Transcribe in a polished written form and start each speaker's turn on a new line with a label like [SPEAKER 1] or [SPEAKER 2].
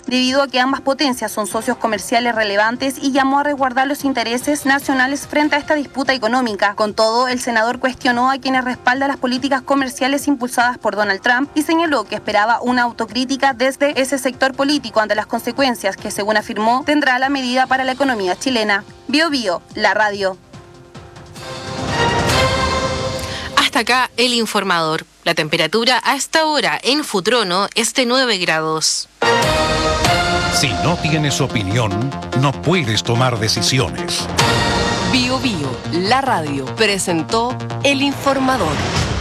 [SPEAKER 1] debido a que ambas potencias son socios comerciales relevantes y llamó a resguardar los intereses nacionales frente a esta disputa económica. Con todo, el senador cuestionó a quienes respaldan las políticas comerciales impulsadas por Donald Trump y señaló que esperaba una autocrítica desde ese sector político ante las consecuencias que, según afirmó, tendrá la medida para la economía chilena. Bio Bio, la radio.
[SPEAKER 2] Hasta acá el informador. La temperatura a esta hora en Futrono es de 9 grados.
[SPEAKER 3] Si no tienes opinión, no puedes tomar decisiones.
[SPEAKER 4] Bio Bio, la radio, presentó el informador.